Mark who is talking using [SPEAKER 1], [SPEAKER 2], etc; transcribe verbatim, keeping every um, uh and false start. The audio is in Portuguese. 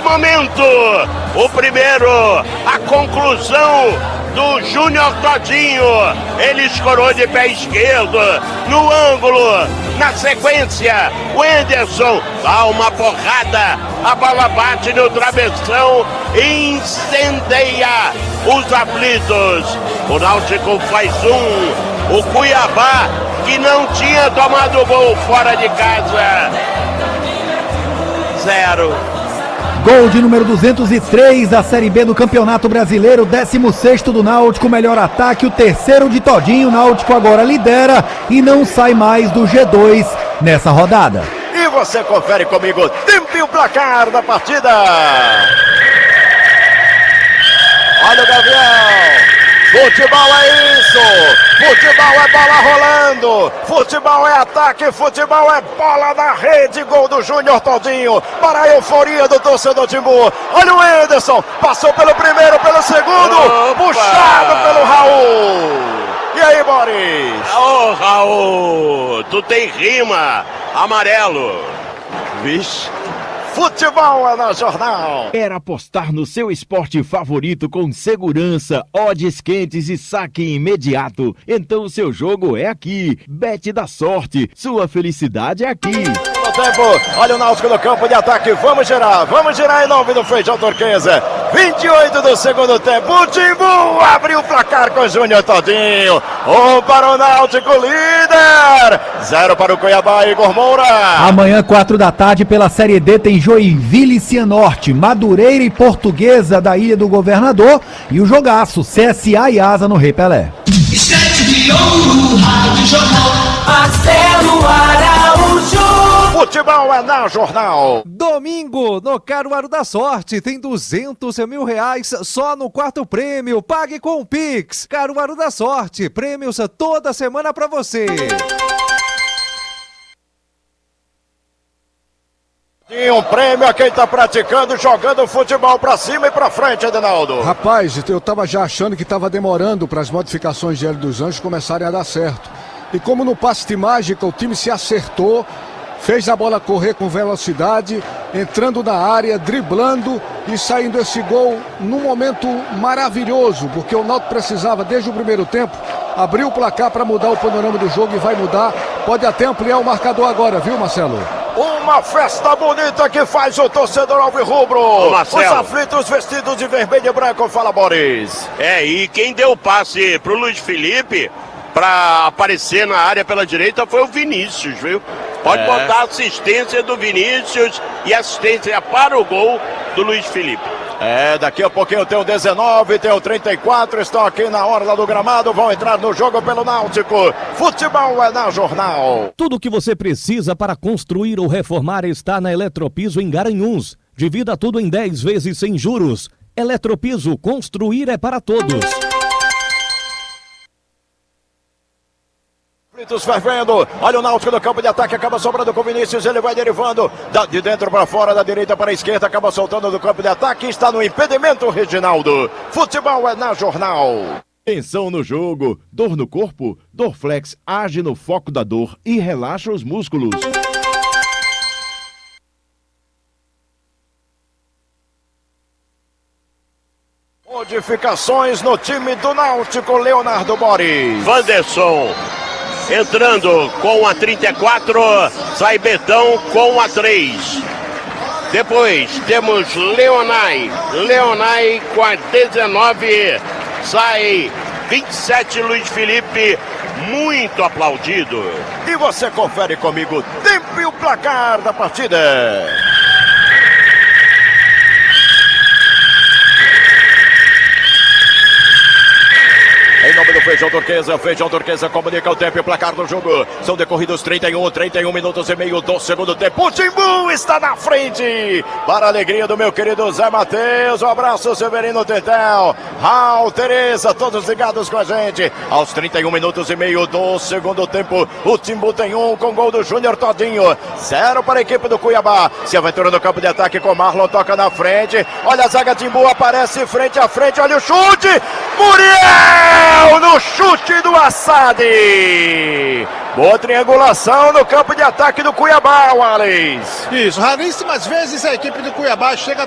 [SPEAKER 1] momento, o primeiro, a conclusão do Júnior Todinho, ele escorou de pé esquerdo, no ângulo, na sequência, o Anderson dá uma porrada, a bola bate no travessão e incendeia os aflitos. O Náutico faz um, o Cuiabá, que não tinha tomado gol fora de casa, zero.
[SPEAKER 2] Gol de número duzentos e três da Série B do Campeonato Brasileiro, décimo sexto do Náutico, melhor ataque, o terceiro de Todinho. O Náutico agora lidera e não sai mais do G dois nessa rodada.
[SPEAKER 3] E você confere comigo, tempo e o placar da partida. Olha o Gavião. Futebol é isso, futebol é bola rolando, futebol é ataque, futebol é bola na rede, gol do Júnior Todinho, para a euforia do torcedor Timbu. Olha o Anderson, passou pelo primeiro, pelo segundo, opa, puxado pelo Raul. E aí, Boris?
[SPEAKER 1] Ô, Raul, tu tem rima, amarelo.
[SPEAKER 3] Vixe. Futebol é na Jornal.
[SPEAKER 4] Quer apostar no seu esporte favorito com segurança, odds quentes e saque imediato? Então o seu jogo é aqui. Bet da Sorte. Sua felicidade é aqui.
[SPEAKER 3] No tempo, olha o Náutico no campo de ataque. Vamos girar, vamos girar em nome do Feijão Turquesa. vinte e oito do segundo tempo. O Timbu abriu o placar com o Júnior Todinho. Um para o Náutico, líder. Zero para o Cuiabá, Igor Moura.
[SPEAKER 2] Amanhã, quatro da tarde, pela Série D, tem Joinville e Cianorte, Madureira e Portuguesa da Ilha do Governador e o jogaço C S A e Asa no Rei Pelé.
[SPEAKER 5] Estante de ouro, Rádio Jornal, Marcelo Araújo.
[SPEAKER 3] Futebol é na Jornal.
[SPEAKER 6] Domingo, no Caruaru da Sorte, tem duzentos mil reais só no quarto prêmio. Pague com o Pix. Caruaru da Sorte, prêmios toda semana pra você.
[SPEAKER 3] E um prêmio a quem tá praticando, jogando futebol pra cima e pra frente, Adenaldo.
[SPEAKER 7] Rapaz, eu tava já achando que tava demorando para as modificações de Hélio dos Anjos começarem a dar certo. E como no passe de mágica o time se acertou, fez a bola correr com velocidade, entrando na área, driblando e saindo esse gol num momento maravilhoso, porque o Náutico precisava desde o primeiro tempo abrir o placar para mudar o panorama do jogo e vai mudar. Pode até ampliar o marcador agora, viu, Marcelo?
[SPEAKER 3] Uma festa bonita que faz o torcedor alvirrubro. Ô, os aflitos vestidos de vermelho e branco, fala Boris.
[SPEAKER 1] É, e quem deu o passe pro Luiz Felipe para aparecer na área pela direita foi o Vinícius, viu? Pode é. botar assistência do Vinícius e assistência para o gol do Luiz Felipe.
[SPEAKER 3] É, daqui a pouquinho tem o dezenove, tem o trinta e quatro, estão aqui na orla do gramado, vão entrar no jogo pelo Náutico. Futebol é na Jornal.
[SPEAKER 8] Tudo o que você precisa para construir ou reformar está na Eletropiso em Garanhuns. Divida tudo em dez vezes sem juros. Eletropiso, construir é para todos.
[SPEAKER 3] Fervendo, olha o Náutico no campo de ataque, acaba sobrando com o Vinícius, ele vai derivando de dentro para fora, da direita para a esquerda, acaba soltando do campo de ataque, está no impedimento, Reginaldo. Futebol é na Jornal.
[SPEAKER 4] Tensão no jogo, dor no corpo, Dorflex age no foco da dor e relaxa os músculos.
[SPEAKER 3] Modificações no time do Náutico, Leonardo Boris.
[SPEAKER 1] Wanderson entrando com a trinta e quatro, sai Betão com a três. Depois temos Leonai, Leonai com a dezenove, sai vinte e sete Luiz Felipe, muito aplaudido.
[SPEAKER 3] E você confere comigo, tempo e o placar da partida. Em nome do Feijão Turquesa, Feijão Turquesa comunica o tempo e o placar do jogo. São decorridos trinta e um, trinta e um minutos e meio do segundo tempo. O Timbu está na frente. Para a alegria do meu querido Zé Matheus. Um abraço, Severino Tetel. Raul, Tereza, todos ligados com a gente. Aos trinta e um minutos e meio do segundo tempo, o Timbu tem um com gol do Júnior Todinho. Zero para a equipe do Cuiabá. Se aventura no campo de ataque com Marlon, toca na frente. Olha a zaga Timbu, aparece frente a frente. Olha o chute. Muriel no chute do Assad. Boa triangulação no campo de ataque do Cuiabá, Wallace.
[SPEAKER 9] Isso, raríssimas vezes a equipe do Cuiabá chega